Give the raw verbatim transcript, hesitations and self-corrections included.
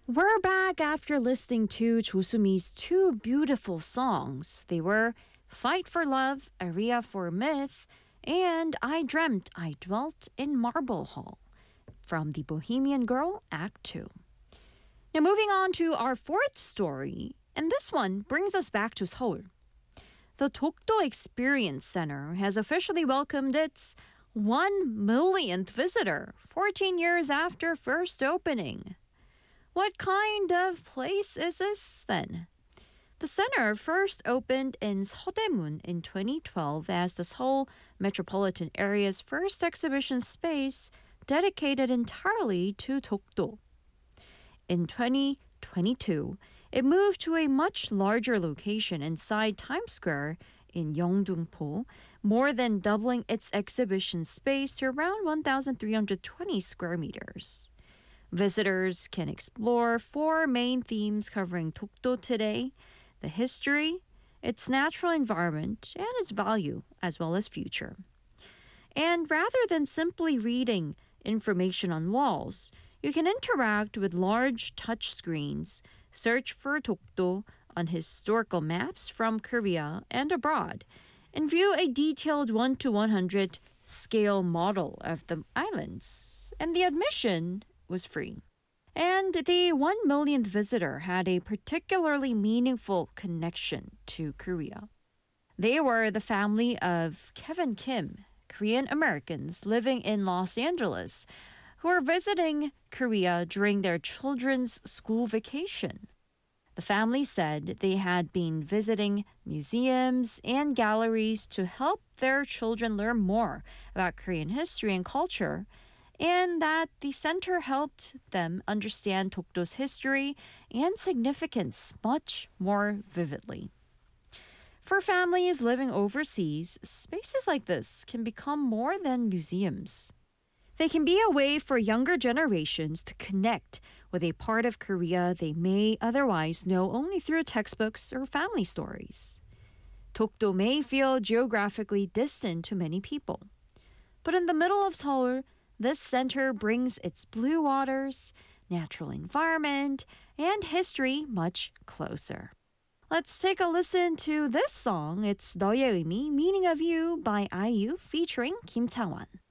We're back after listening to Josumi's two beautiful songs. They were Fight for Love, Aria for Myth, and I Dreamt I Dwelt in Marble Hall from The Bohemian Girl, Act two. Now, moving on to our fourth story, and this one brings us back to Seoul. The Dokdo Experience Center has officially welcomed its one millionth visitor fourteen years after first opening. What kind of place is this then? The center first opened in Seodaemun in twenty twelve as the Seoul metropolitan area's first exhibition space dedicated entirely to Dokdo. In twenty twenty-two, it moved to a much larger location inside Times Square in Yeongdungpo, more than doubling its exhibition space to around one thousand three hundred twenty square meters. Visitors can explore four main themes covering Dokdo today: the history, its natural environment, and its value, as well as future. And rather than simply reading information on walls, you can interact with large touch screens, search for Dokdo on historical maps from Korea and abroad, and view a detailed one to one hundred scale model of the islands. And the admission was free. And the one millionth visitor had a particularly meaningful connection to Korea. They were the family of Kevin Kim, Korean Americans living in Los Angeles, who were visiting Korea during their children's school vacation. The family said they had been visiting museums and galleries to help their children learn more about Korean history and culture, and that the center helped them understand Dokdo's history and significance much more vividly. For families living overseas, spaces like this can become more than museums. They can be a way for younger generations to connect with a part of Korea they may otherwise know only through textbooks or family stories. Dokdo may feel geographically distant to many people, but in the middle of Seoul, this center brings its blue waters, natural environment, and history much closer. Let's take a listen to this song. It's 너의 의미, Meaning of You by I U featuring Kim Chang-won.